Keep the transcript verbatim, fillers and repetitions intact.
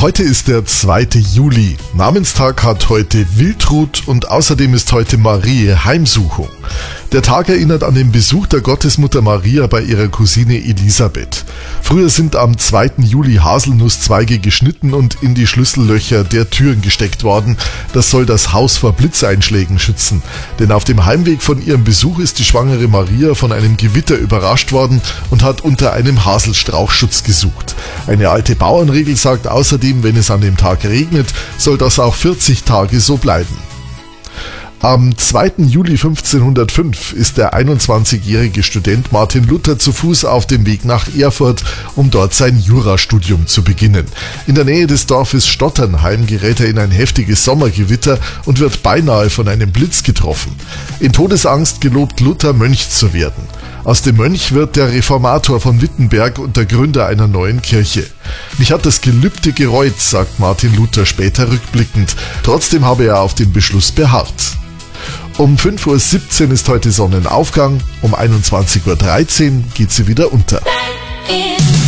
Heute ist der zweite Juli. Namenstag hat heute Wildrut und außerdem ist heute Marie Heimsuchung. Der Tag erinnert an den Besuch der Gottesmutter Maria bei ihrer Cousine Elisabeth. Früher sind am zweiten Juli Haselnusszweige geschnitten und in die Schlüssellöcher der Türen gesteckt worden. Das soll das Haus vor Blitzeinschlägen schützen. Denn auf dem Heimweg von ihrem Besuch ist die schwangere Maria von einem Gewitter überrascht worden und hat unter einem Haselstrauch Schutz gesucht. Eine alte Bauernregel sagt außerdem, wenn es an dem Tag regnet, soll das auch vierzig Tage so bleiben. Am zweiten Juli fünfzehnhundertfünf ist der einundzwanzigjährige Student Martin Luther zu Fuß auf dem Weg nach Erfurt, um dort sein Jurastudium zu beginnen. In der Nähe des Dorfes Stotternheim gerät er in ein heftiges Sommergewitter und wird beinahe von einem Blitz getroffen. In Todesangst gelobt Luther, Mönch zu werden. Aus dem Mönch wird der Reformator von Wittenberg und der Gründer einer neuen Kirche. Mich hat das Gelübde gereut, sagt Martin Luther später rückblickend. Trotzdem habe er auf dem Beschluss beharrt. Um fünf Uhr siebzehn ist heute Sonnenaufgang, um einundzwanzig Uhr dreizehn geht sie wieder unter.